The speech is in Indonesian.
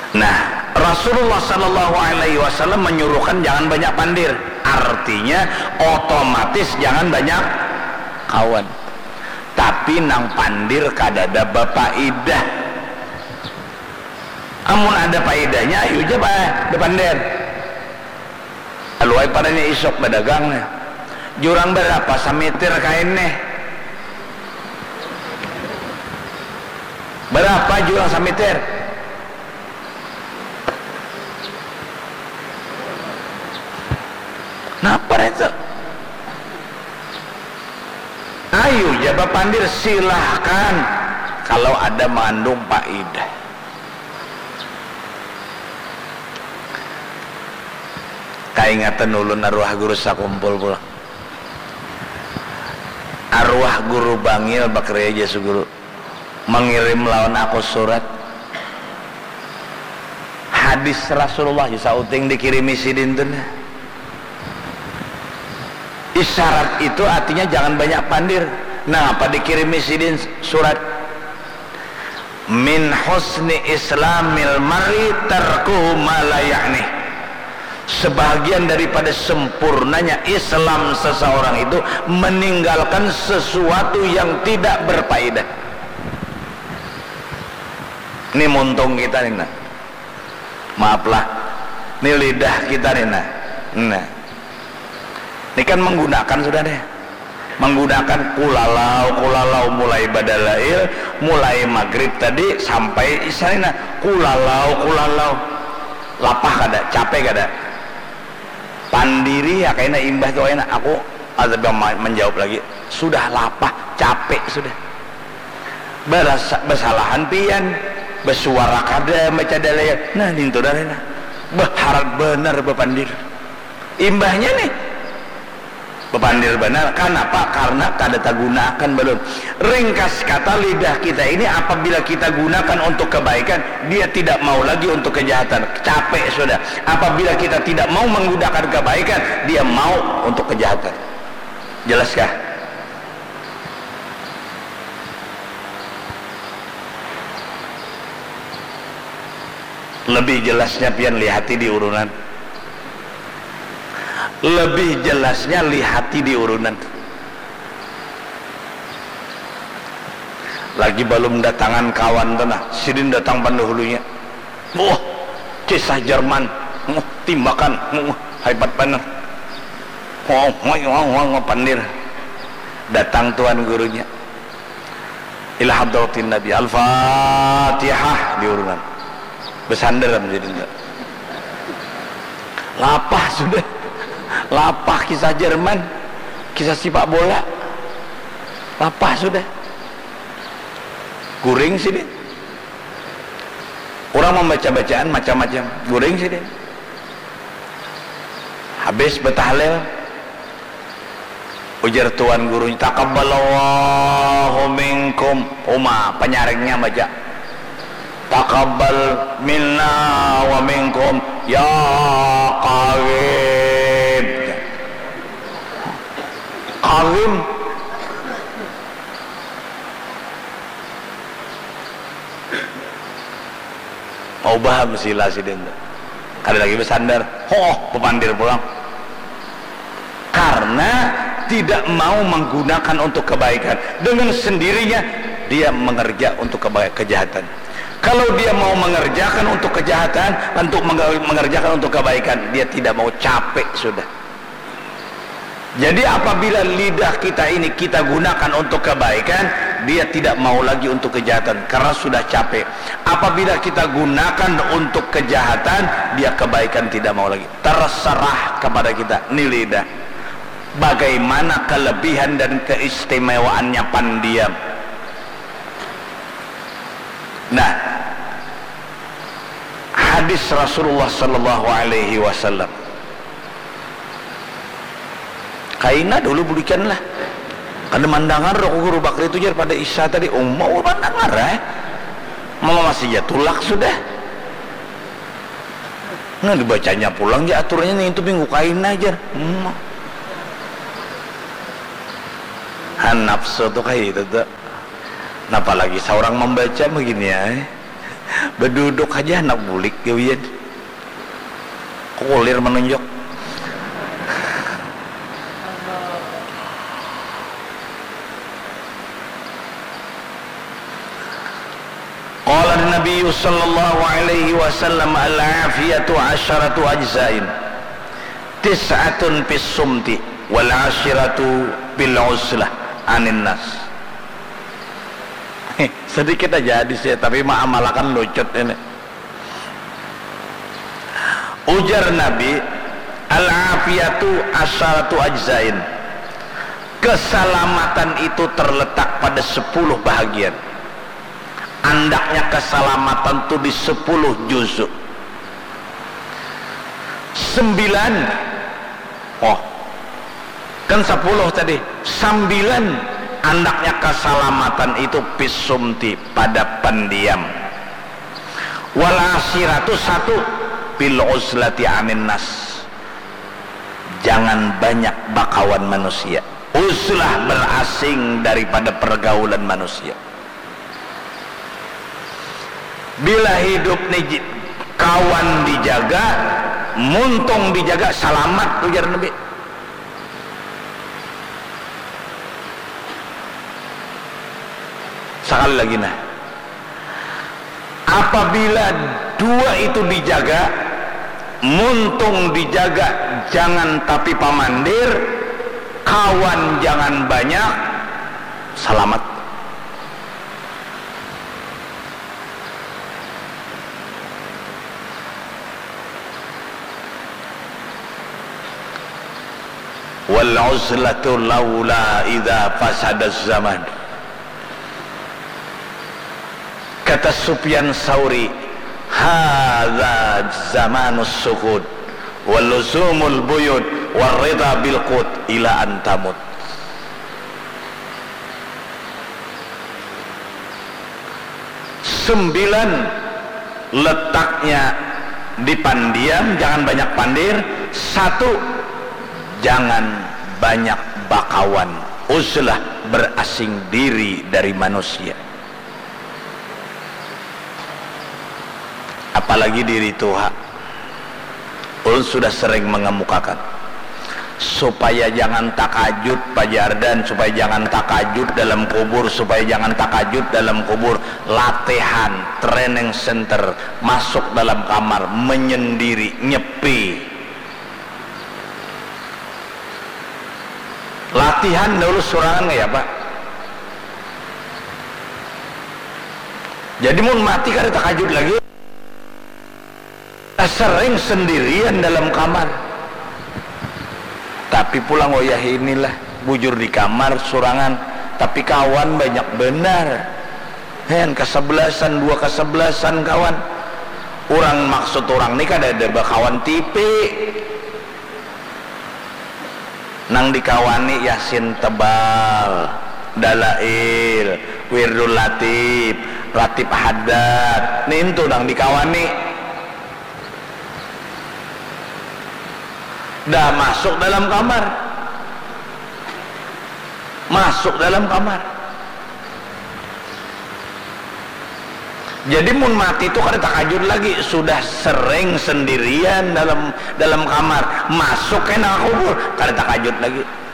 Nah, Rasulullah Sallallahu Alaihi Wasallam menyuruhkan jangan banyak pandir, artinya otomatis jangan banyak kawan. Tapi nang pandir kadada bapak idah, amun ada faedahnya ayo aja pak bepandir aluai padanya isok badagangnya jurang berapa sameter kainnya berapa jurang sameter napa itu ayo jaba pandir silahkan kalau ada mengandung faedah. Kaingatan ulun arwah guru sakumpul pulang arwah guru bangil bakri aja suguru mengirim lawan aku surat hadis Rasulullah sauting dikirimi sidin tuh isyarat itu artinya jangan banyak pandir. Nah apa dikirimi sidin surat min husni islamil mari tarkuhu ma la ya'ni, sebagian daripada sempurnanya Islam seseorang itu meninggalkan sesuatu yang tidak berfaedah. Ini muntung kita nih nah. Maaflah ini lidah kita nih nah. Ini kan menggunakan sudah deh, menggunakan kulalau mulai badalail mulai maghrib tadi sampai isya kulalau lapah kada capek kada pandiri ya kayaknya imbah tuh enak aku ada menjawab lagi sudah lapah capek sudah bersalahan pian bersuara kada baca dalaya nah lintu dalaya berharap benar bepandir imbahnya nih bepandir benar kenapa karena kada gunakan belum. Ringkas kata lidah kita ini apabila kita gunakan untuk kebaikan dia tidak mau lagi untuk kejahatan capek sudah. Apabila kita tidak mau menggunakan kebaikan dia mau untuk kejahatan. Jelaskah? Lebih jelasnya pian lihati di urunan, lebih jelasnya lihati di urunan. Lagi belum datangan kawan tanah sidin datang pendahulunya wah kisah Jerman timbakan hebat benar pandir datang tuan gurunya ila hadratin nabi al-fatihah di urunan bersandar menjadi lapah sudah lapah kisah Jerman kisah sepak bola lapah sudah guring sih deh orang membaca bacaan macam-macam guring sih deh habis betahlil ujar tuan gurunya taqabbalallahu minkum penyaringnya baca taqabbal minna wa minkum ya Karim mau paham sila sidin kada lagi bersandar pemandir pulang karena tidak mau menggunakan untuk kebaikan dengan sendirinya dia mengerja untuk kejahatan. Kalau dia mau mengerjakan untuk kejahatan untuk mengerjakan untuk kebaikan dia tidak mau capek sudah. Jadi apabila lidah kita ini kita gunakan untuk kebaikan dia tidak mau lagi untuk kejahatan karena sudah capek. Apabila kita gunakan untuk kejahatan dia kebaikan tidak mau lagi. Terserah kepada kita ini lidah bagaimana kelebihan dan keistimewaannya pandiam. Nah hadis Rasulullah Sallallahu Alaihi Wasallam kaina dulu berikanlah karena mandangan rokok guru bakri itu pada isya tadi mau mandangan mama masih jatulak sudah nah dibacanya pulang ya aturannya nih itu minggu kaina aja nafsu tuh kayak itu tuh. Nah, apalagi seorang membaca begini ya Beduduk aja anak bulik gawian kulir menunjuk. Qala Nabi sallallahu alaihi wasallam al-afiyatu 'asharatu ajza'in tis'atun fis sumti wal 'ashiratu bil 'uzlah 'anin nas. Sedikit aja hadis ya, tapi ma'amalakan lucut ini. Ujar Nabi, al-afiyatu 'asharatu ajza'in. Keselamatan itu terletak pada 10 bahagian. Andaknya keselamatan itu di 10 juzuk. 9, oh kan 10 tadi, 9 andaknya keselamatan itu pisumti pada pendiam. Wal asyiratu 1 bil uzlati anin nas. Jangan banyak bakawan manusia. Uzlah berasing daripada pergaulan manusia. Bila hidup nih kawan dijaga, muntung dijaga, selamat ujar Nabi. Sekali lagi nah, apabila 2 itu dijaga, muntung dijaga, jangan tapi pamandir, kawan jangan banyak, selamat. Wal uzlatu laula idza fasada zaman. Kata Sufyan Tsauri, hadza zamanus sukut wal luzumul buyut war ridha bil qut ila an tamut. Sembilan letaknya di pandiam, jangan banyak pandir. 1, jangan banyak bakawan, uzlah berasing diri dari manusia, apalagi diri Tuhan. Ulun sudah sering mengemukakan supaya jangan takajud Pak Jardan, supaya jangan takajud dalam kubur, supaya jangan takajud dalam kubur. Latihan training center, masuk dalam kamar menyendiri, nyepi. Latihan dulu surangan ya Pak. Jadi mau mati kada takajud lagi. Sering sendirian dalam kamar. Tapi pulang oh ya inilah bujur di kamar surangan. Tapi kawan banyak benar. Kesebelasan 2 kesebelasan kawan. Orang maksud orang ini kada ada kawan tipe. Nang dikawani Yasin tebal, Dalail, Wirdul Latif, Latif Haddad, nintu nang dikawani. Dah masuk dalam kamar, masuk dalam kamar. Jadi mun mati itu kada takajud lagi, sudah sering sendirian dalam kamar, masuk kena kubur kada takajud lagi.